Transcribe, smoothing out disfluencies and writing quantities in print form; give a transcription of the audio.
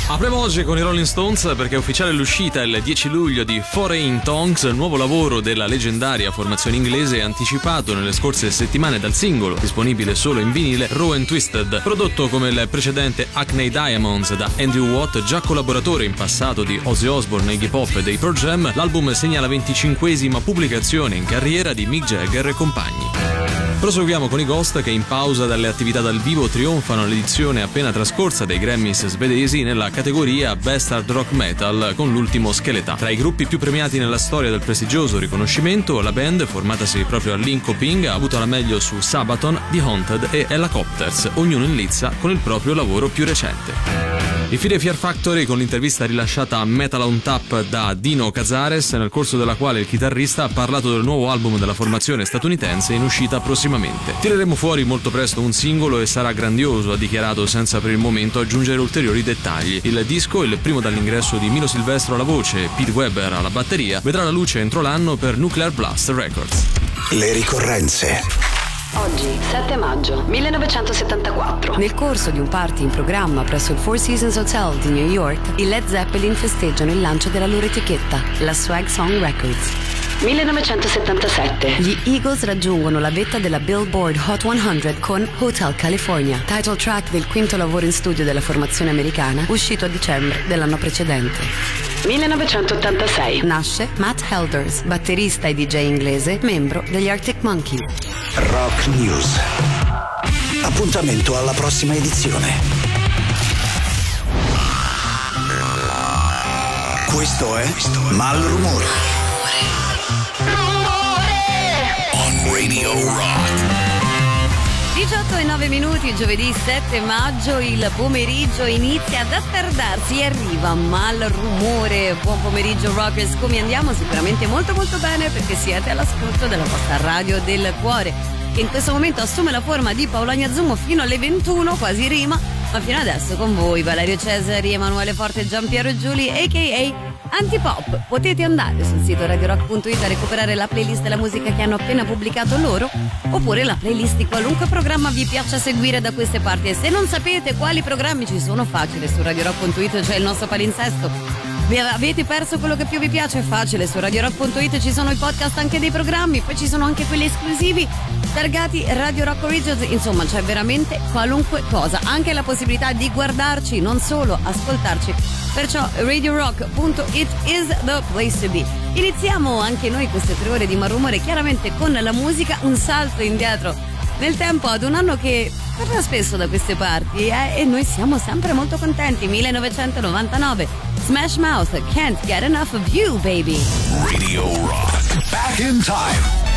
Apriamo oggi con i Rolling Stones perché è ufficiale l'uscita il 10 luglio di Foreign Tongues, nuovo lavoro della leggendaria formazione inglese anticipato nelle scorse settimane dal singolo, disponibile solo in vinile, Raw and Twisted. Prodotto come il precedente Hackney Diamonds da Andrew Watt, già collaboratore in passato di Ozzy Osbourne, Iggy Pop e dei Pearl Jam, l'album segna la 25esima pubblicazione in carriera di Mick Jagger e compagni. Proseguiamo con i Ghost che in pausa dalle attività dal vivo trionfano l'edizione appena trascorsa dei Grammys svedesi nella categoria Best Hard Rock Metal con l'ultimo Skeleton. Tra i gruppi più premiati nella storia del prestigioso riconoscimento, la band, formatasi proprio a Linköping, ha avuto la meglio su Sabaton, The Haunted e Helicopters, ognuno in lizza con il proprio lavoro più recente. Infine Fear Factory con l'intervista rilasciata a Metal on Tap da Dino Cazares, nel corso della quale il chitarrista ha parlato del nuovo album della formazione statunitense in uscita prossimamente. Tireremo fuori molto presto un singolo e sarà grandioso, ha dichiarato senza per il momento aggiungere ulteriori dettagli. Il disco, il primo dall'ingresso di Milo Silvestro alla voce e Pete Weber alla batteria, vedrà la luce entro l'anno per Nuclear Blast Records. Le ricorrenze. Oggi, 7 maggio 1974. Nel corso di un party in programma presso il Four Seasons Hotel di New York, i Led Zeppelin festeggiano il lancio della loro etichetta, la Swag Song Records. 1977. Gli Eagles raggiungono la vetta della Billboard Hot 100 con Hotel California, title track del quinto lavoro in studio della formazione americana, uscito a dicembre dell'anno precedente. 1986. Nasce Matt Helders, batterista e DJ inglese, membro degli Arctic Monkeys. Rock News. Appuntamento alla prossima edizione. Questo è Malrumore. On Radio Rock. 18:09, giovedì 7 maggio, il pomeriggio inizia ad attardarsi e arriva Malrumore. Buon pomeriggio rockers, come andiamo? Sicuramente molto molto bene perché siete all'ascolto della vostra radio del cuore, che in questo momento assume la forma di Paolania Zumo fino alle 21, quasi rima, ma fino adesso con voi Valerio Cesari, Emanuele Forte e Giampiero Giuli, a.k.a. Antipop. Potete andare sul sito radiorock.it a recuperare la playlist e la musica che hanno appena pubblicato loro, oppure la playlist di qualunque programma vi piaccia seguire da queste parti. E se non sapete quali programmi ci sono, facile, su radiorock.it c'è il nostro palinsesto. Avete perso quello che più vi piace? Facile, su radiorock.it ci sono i podcast anche dei programmi, poi ci sono anche quelli esclusivi targati Radio Rock Origins, insomma c'è veramente qualunque cosa, anche la possibilità di guardarci, non solo ascoltarci. Perciò radiorock.it is the place to be. Iniziamo anche noi queste 3 ore di Malrumore chiaramente con la musica, un salto indietro nel tempo ad un anno che torna spesso da queste parti e noi siamo sempre molto contenti. 1999, Smash Mouth, Can't Get Enough of You, Baby. Radio Rock. Back in time.